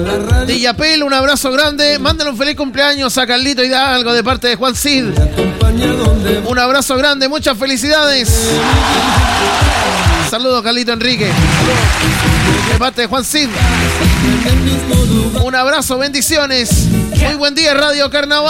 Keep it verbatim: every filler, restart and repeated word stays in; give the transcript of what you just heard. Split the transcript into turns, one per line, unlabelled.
Dillapel, un abrazo grande. Mándale un feliz cumpleaños a Carlito Hidalgo de parte de Juan Cid. Un abrazo grande, muchas felicidades. Saludos, Carlito Enrique. De parte de Juan Cid. Un abrazo, bendiciones. Muy buen día, Radio Carnaval.